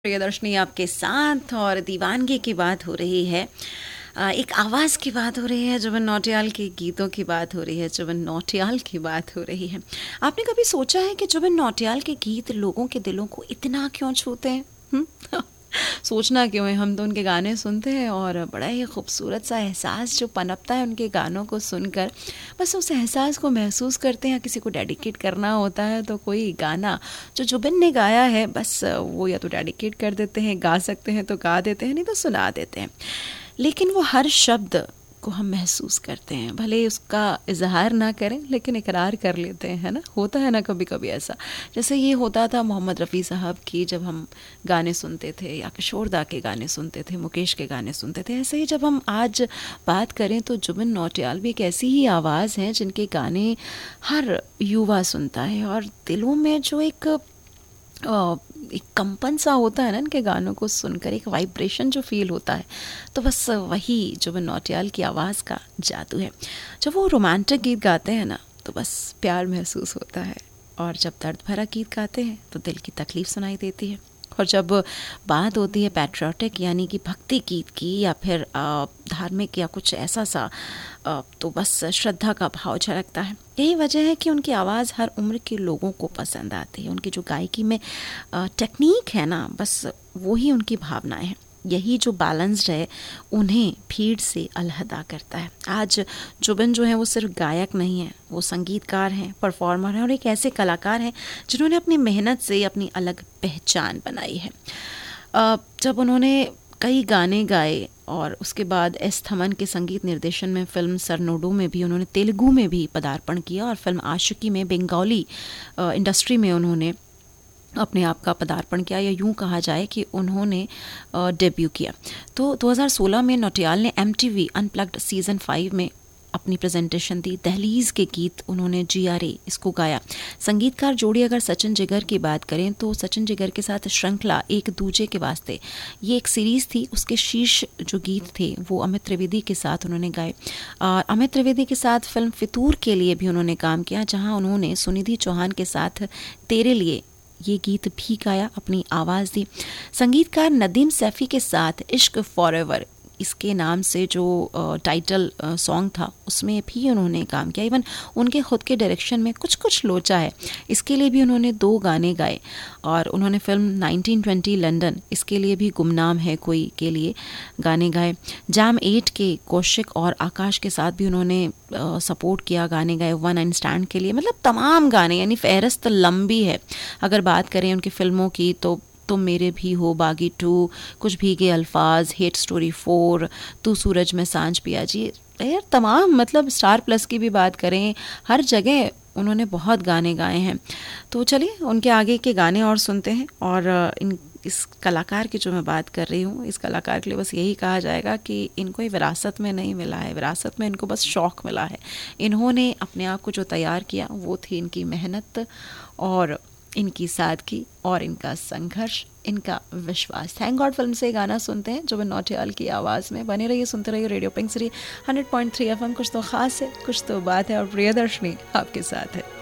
प्रियदर्शनी आपके साथ और दीवानगी की बात हो रही है। एक आवाज़ की बात हो रही है, जुबिन नौटियाल के गीतों की बात हो रही है, जुबिन नौटियाल की बात हो रही है। आपने कभी सोचा है कि जुबिन नौटियाल के गीत लोगों के दिलों को इतना क्यों छूते हैं? सोचना क्यों है, हम तो उनके गाने सुनते हैं और बड़ा ही खूबसूरत सा एहसास जो पनपता है उनके गानों को सुनकर। बस उस एहसास को महसूस करते हैं। किसी को डेडिकेट करना होता है तो कोई गाना जो जुबिन ने गाया है बस वो या तो डेडिकेट कर देते हैं, गा सकते हैं तो गा देते हैं, नहीं तो सुना देते हैं। लेकिन वो हर शब्द को हम महसूस करते हैं, भले उसका इजहार ना करें लेकिन इकरार कर लेते हैं, है ना। होता है ना कभी कभी ऐसा, जैसे ये होता था मोहम्मद रफ़ी साहब की जब हम गाने सुनते थे, या किशोरदा के गाने सुनते थे, मुकेश के गाने सुनते थे। ऐसे ही जब हम आज बात करें तो जुबिन नौटियाल भी एक ऐसी ही आवाज़ हैं जिनके गाने हर युवा सुनता है और दिलों में जो एक कंपन सा होता है ना इनके गानों को सुनकर, एक वाइब्रेशन जो फील होता है, तो बस वही जुबिन नौटियाल की आवाज़ का जादू है। जब वो रोमांटिक गीत गाते हैं ना तो बस प्यार महसूस होता है, और जब दर्द भरा गीत गाते हैं तो दिल की तकलीफ़ सुनाई देती है। और जब बात होती है पैट्रियोटिक यानी कि भक्ति गीत की या फिर धार्मिक या कुछ ऐसा सा, तो बस श्रद्धा का भाव झलकता है। यही वजह है कि उनकी आवाज़ हर उम्र के लोगों को पसंद आती है। उनकी जो गायकी में टेक्निक है ना, बस वही उनकी भावनाएं हैं। यही जो बैलेंस्ड है उन्हें भीड़ से अलहदा करता है। आज जुबिन जो है वो सिर्फ गायक नहीं है, वो संगीतकार हैं, परफॉर्मर हैं और एक ऐसे कलाकार हैं जिन्होंने अपनी मेहनत से अपनी अलग पहचान बनाई है। जब उन्होंने कई गाने गाए और उसके बाद एस थमन के संगीत निर्देशन में फिल्म सरनोडो में भी उन्होंने तेलुगु में भी पदार्पण किया और फिल्म आशिकी में बंगाली इंडस्ट्री में उन्होंने अपने आप का पदार्पण किया, या यूं कहा जाए कि उन्होंने डेब्यू किया। तो 2016 में नौटियाल ने MTV अनप्लग्ड सीज़न 5 में अपनी प्रेजेंटेशन दी। दहलीज़ के गीत उन्होंने GRA इसको गाया। संगीतकार जोड़ी अगर सचिन जिगर की बात करें तो सचिन जिगर के साथ श्रृंखला एक दूजे के वास्ते, ये एक सीरीज़ थी, उसके शीर्ष जो गीत थे वो अमित त्रिवेदी के साथ उन्होंने गाए। और अमित त्रिवेदी के साथ फिल्म फितूर के लिए भी उन्होंने काम किया, जहाँ उन्होंने सुनिधि चौहान के साथ तेरे लिए ये गीत भी गाया, अपनी आवाज़ दी। संगीतकार नदीम सैफ़ी के साथ इश्क फॉरएवर इसके नाम से जो टाइटल सॉन्ग था उसमें भी उन्होंने काम किया। इवन उनके खुद के डायरेक्शन में कुछ कुछ लोचा है, इसके लिए भी उन्होंने 2 गाने गाए। और उन्होंने फिल्म 1920 लंदन इसके लिए भी गुमनाम है कोई के लिए गाने गाए। जाम 8 के कौशिक और आकाश के साथ भी उन्होंने सपोर्ट किया, गाने गाए। वन नाइट स्टैंड के लिए, मतलब तमाम गाने, यानी फहरिस्त लंबी है। अगर बात करें उनकी फिल्मों की तो तुम मेरे भी हो, बागी 2, कुछ भीगे अल्फाज, हेट स्टोरी 4, तू सूरज में सांझ पिया जी, यार तमाम, मतलब स्टार प्लस की भी बात करें, हर जगह उन्होंने बहुत गाने गाए हैं। तो चलिए उनके आगे के गाने और सुनते हैं। और इस कलाकार की जो मैं बात कर रही हूँ, इस कलाकार के लिए बस यही कहा जाएगा कि इनको ये विरासत में नहीं मिला है, विरासत में इनको बस शौक़ मिला है। इन्होंने अपने आप को जो तैयार किया वो थी इनकी मेहनत और इनकी सादगी और इनका संघर्ष, इनका विश्वास। थैंक गॉड फिल्म से गाना सुनते हैं जुबिन नौटियाल की आवाज़ में। बने रहिए, सुनते रहिए रेडियो पिंक सिटी 100.3 FM। कुछ तो ख़ास है, कुछ तो बात है, और प्रियदर्शनी आपके साथ है।